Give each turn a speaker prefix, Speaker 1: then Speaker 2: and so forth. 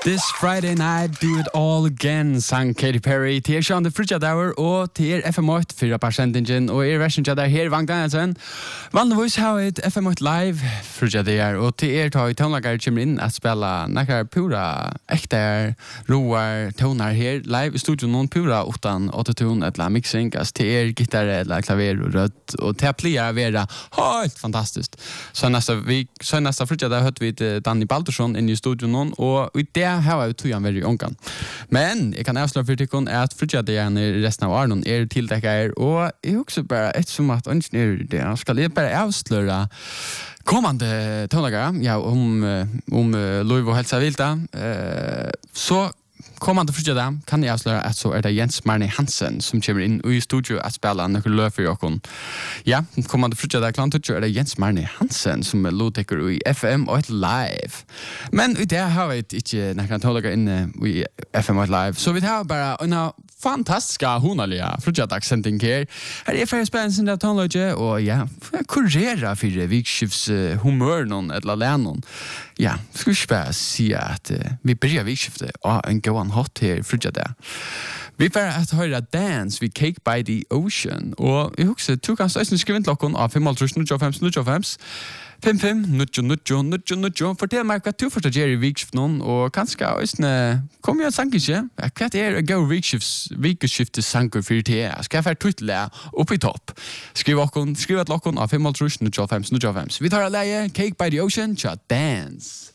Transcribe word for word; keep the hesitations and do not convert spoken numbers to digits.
Speaker 1: This Friday night, do it all again, sang Katy Perry. Til er Sean the Fridge Hour, og til er F M åtte, fire persentingen, og er versen til der her, Vang Danielsen. Vanligvis har vi et F M åtte live, Fridge Hour, og til er tar vi tonelager kommer inn at spille nekker pura ekte roer toner her, live i studio noen pura utan autotune eller mixing, altså til er gitar eller klaver og rødt, og til er plia være helt fantastisk. Så neste, vi, så neste Fridge Hour hørte vi Danny Baldursson inn i studio noen, og i det her var jo tojan veldig ångan. Men jeg kan avsløre for tykken at frutjaderen i resten av Arnon er tildekker, og jeg husker bare et som at ønsken er det. Skal jeg bare avsløre kommande tonlager, ja, om, om Louis og Helsa Vilda. Eh, så kommande frutjaderen kan jeg avsløre at så er det Jens Marni Hansen som kommer inn i studio at spille noen løp for jokken. Ja, kommande frutjaderen klant utgjør er det Jens Marni Hansen som er låtekker i F M og et live. Men i det har vi ikke noen tonlager inne i F M og et live, så vi har bare en fantastiska honaliga frutjadagssending her. Her er fyrir spennende sin tonlager, og ja, kurrera fyrir vikskifts uh, humør noen eller lænon. Ja, skal vi bare si at uh, vi byrjar vikskiftet og en gåan hot her frutjadag. Vi får at høre Dance with Cake by the Ocean, og jeg husker, du kan støysen skrive inn klokken av fem null null fem null fem fem fem null null null null. Fortell meg hva du først gjør i vikskift noen, og kanskje også kom jeg og sang ikke. Hva er det å gå vikskiftet sanger for det? Skal jeg få tøytelig opp i topp? Skriv okken, skriv et lokken av fem null null fem null fem. Vi tar av leie Cake by the Ocean, tja Dance.